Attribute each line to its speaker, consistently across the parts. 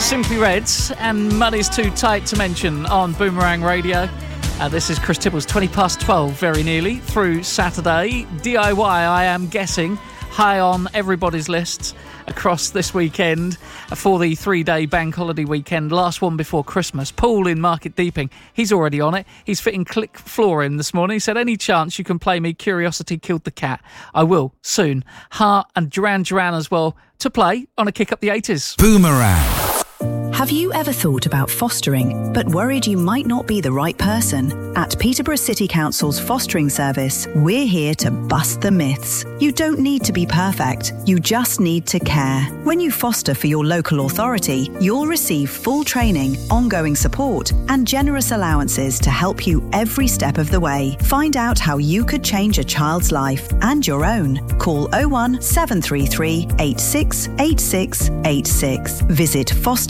Speaker 1: Simply Reds and Money's Too Tight to Mention on Boomerang Radio. This is Chris Tibble's 20 past 12, very nearly, through Saturday. DIY, I am guessing, high on everybody's lists across this weekend for the 3-day bank holiday weekend. Last one before Christmas. Paul in Market Deeping, he's already on it. He's fitting click flooring this morning. He said, any chance you can play me Curiosity Killed the Cat? I will, soon. Heart and Duran Duran as well to play on a Kick Up the 80s.
Speaker 2: Boomerang.
Speaker 3: Have you ever thought about fostering, but worried you might not be the right person? At Peterborough City Council's fostering service, we're here to bust the myths. You don't need to be perfect, you just need to care. When you foster for your local authority, you'll receive full training, ongoing support, and generous allowances to help you every step of the way. Find out how you could change a child's life and your own. Call 01 733 86 86 86. Visit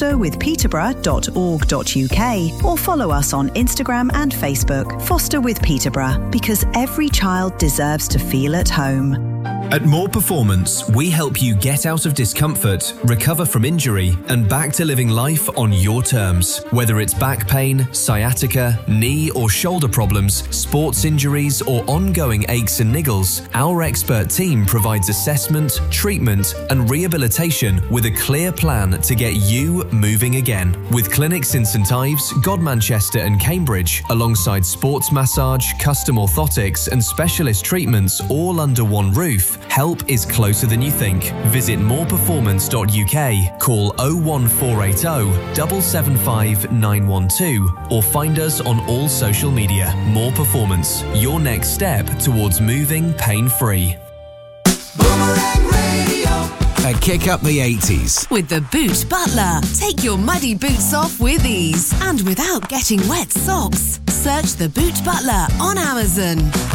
Speaker 3: fosterwithpeterborough.org.uk or follow us on Instagram and Facebook. Foster with Peterborough, because every child deserves to feel at home.
Speaker 4: At More Performance, we help you get out of discomfort, recover from injury, and back to living life on your terms. Whether it's back pain, sciatica, knee or shoulder problems, sports injuries, or ongoing aches and niggles, our expert team provides assessment, treatment, and rehabilitation with a clear plan to get you moving again. With clinics in St Ives, Godmanchester, and Cambridge, alongside sports massage, custom orthotics, and specialist treatments all under one roof, help is closer than you think. Visit moreperformance.uk, call 01480 775 912 or find us on all social media. More Performance, your next step towards moving pain-free.
Speaker 2: Boomerang Radio. A Kick Up the 80s.
Speaker 5: With the Boot Butler. Take your muddy boots off with ease and without getting wet socks. Search the Boot Butler on Amazon.